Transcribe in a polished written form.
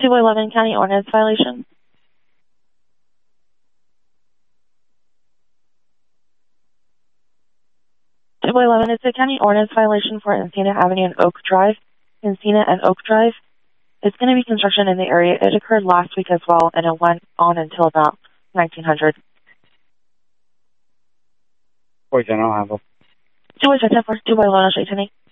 211 County Ordinance Violation. Two 11 is a county ordinance violation for Encina Avenue and Oak Drive. Encina and Oak Drive. It's going to be construction in the area. It occurred last week as well, and it went on until about 1900. Pois é, não há. 211 for 211 Shaytani.